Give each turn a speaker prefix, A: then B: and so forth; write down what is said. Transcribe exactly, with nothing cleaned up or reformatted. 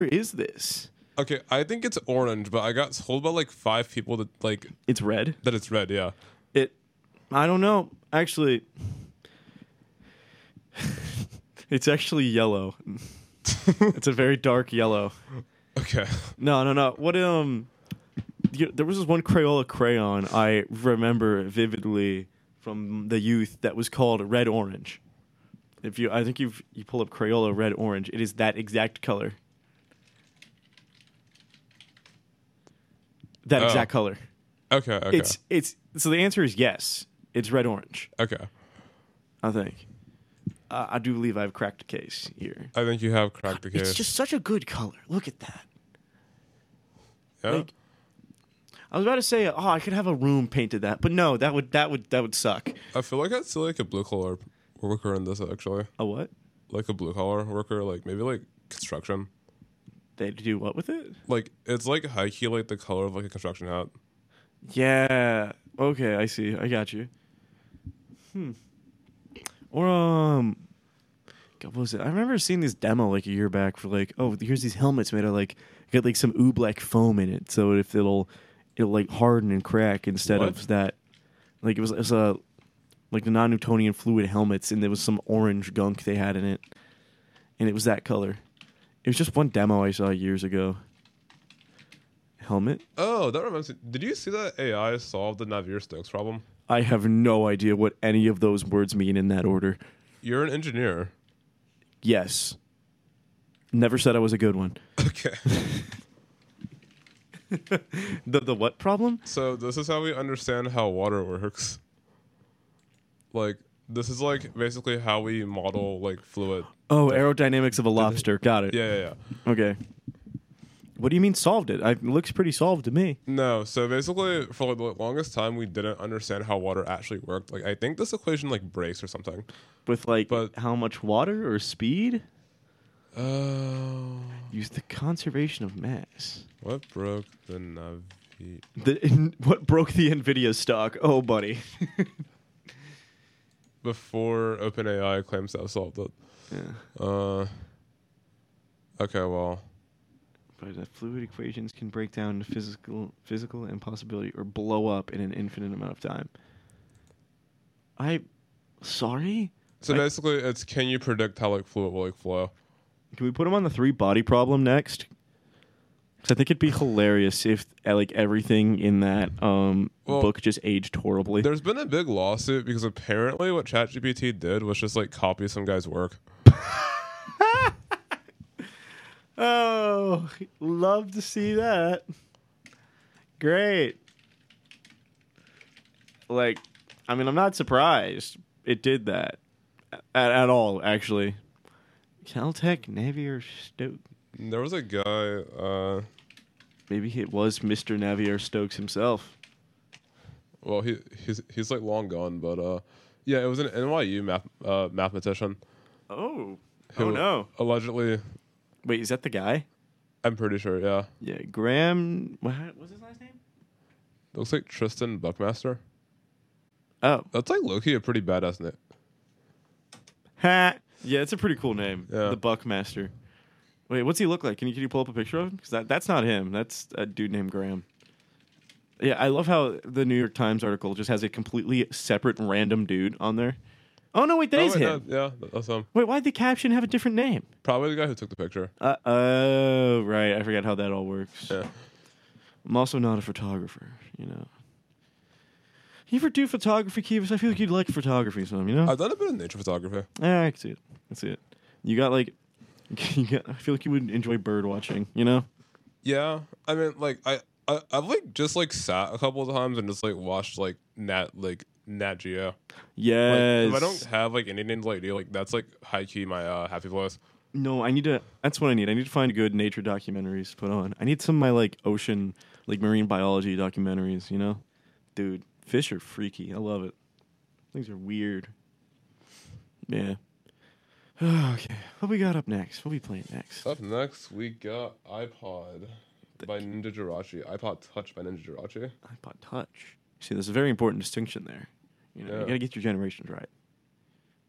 A: is this?
B: Okay, I think it's orange, but I got told by like five people that like
A: It's red.
B: that it's red. Yeah.
A: It. I don't know. Actually, it's actually yellow. It's a very dark yellow.
B: Okay.
A: No, no, no. What um, you, there was this one Crayola crayon I remember vividly from the youth that was called Red Orange. If you, I think you you pull up Crayola Red Orange, it is that exact color. That
B: Oh.
A: exact color.
B: Okay. Okay.
A: It's it's so the answer is yes. It's red orange.
B: okay.
A: I think. Uh, I do believe I've cracked a case here.
B: I think you have cracked the case.
A: It's just such a good color. Look at that.
B: yeah.
A: Like, I was about to say, oh, I could have a room painted that, but no, that would that would that would suck.
B: I feel like I'd see like a blue collar worker in this actually,
A: A what?
B: like a blue collar worker, like maybe like construction.
A: They do what with it?
B: Like it's like high key, like the color of like a construction hat.
A: Yeah. Okay, I see. I got you. Hmm. Or um, God, what was it? I remember seeing this demo like a year back for like, oh, here's these helmets made of like got like some oobleck foam in it, so if it'll it'll like harden and crack instead
B: What?
A: of that. Like it was, it was a like the non-Newtonian fluid helmets, and there was some orange gunk they had in it, and it was that color. It was just one demo I saw years ago. Helmet?
B: Oh, that reminds me. Did you see that A I solved the Navier-Stokes problem?
A: I have no idea what any of those words mean in that order.
B: You're an engineer.
A: Yes. Never said I was a good one.
B: Okay.
A: The the what problem?
B: So this is how we understand how water works. Like this is like basically how we model like fluid.
A: Oh, aerodynamics of a lobster. Got it.
B: Yeah, yeah, yeah.
A: Okay. What do you mean solved it? I, it looks pretty solved to me.
B: No, so basically for like the longest time we didn't understand how water actually worked. Like I think this equation like breaks or something.
A: With like
B: But-
A: how much water or speed?
B: Oh.
A: Use the conservation of mass.
B: What broke the Navi?
A: The what broke the Nvidia stock? Oh, buddy.
B: Before OpenAI claims to have solved it.
A: Yeah.
B: Uh. Okay, well.
A: But uh, fluid equations can break down to physical, physical impossibility or blow up in an infinite amount of time. I, sorry.
B: So
A: I-
B: basically, it's can you predict how like fluid will like flow?
A: Can we put him on the three body problem next? 'Cause I think it'd be hilarious if uh, like everything in that um
B: Well,
A: book just aged horribly.
B: There's been a big lawsuit because apparently what ChatGPT did was just like copy some guy's work.
A: Oh, love to see that. Great. Like, I mean, I'm not surprised it did that at, at all, actually. Caltech Navier Stokes.
B: There was a guy. Uh,
A: Maybe it was Mister Navier Stokes himself.
B: well, he he's he's like long gone, but uh, yeah, it was an N Y U math uh, mathematician.
A: Oh.
B: who
A: Oh, no.
B: Allegedly,
A: Wait, is that the guy?
B: I'm pretty sure. Yeah,
A: Yeah, Graham. What was his last name?
B: looks like Tristan Buckmaster.
A: Oh.
B: That's like Loki, a pretty badass name.
A: Ha. Yeah, it's a pretty cool name.
B: Yeah.
A: The Buckmaster. Wait, what's he look like? Can you can you pull up a picture of him? Because that, that's not him. That's a dude named Graham. Yeah, I love how the New York Times article just has a completely separate random dude on there. Oh no, wait, that
B: Oh,
A: is
B: wait,
A: him.
B: no, yeah, that's him.
A: Wait, why'd the caption have a different name?
B: Probably the guy who took the picture.
A: Uh, oh, right. I forgot how that all works.
B: Yeah.
A: I'm also not a photographer, you know. You ever do photography, Kivas? I feel like you'd like photography some, you know?
B: I've done a bit of nature photography.
A: Yeah, I can see it. I can see it. You got like, you got, I feel like you would enjoy bird watching, you know?
B: Yeah, I mean, like I, I, I've like just like sat a couple of times and just like watched like Nat like Nat Geo. Like,
A: Yes.
B: if I don't have like anything to like do, like that's like high key my uh, happy place.
A: No, I need to. That's what I need. I need to find good nature documentaries to put on. I need some of my like ocean, like marine biology documentaries. You know, dude, fish are freaky. I love it. Things are weird. Yeah. Okay. What we got up next? What we playing next?
B: Up next, we got iPod by Ninja Jirachi. iPod Touch by Ninja Jirachi.
A: iPod Touch. See, there's a very important distinction there. You know,
B: Yeah.
A: you gotta get your generations right.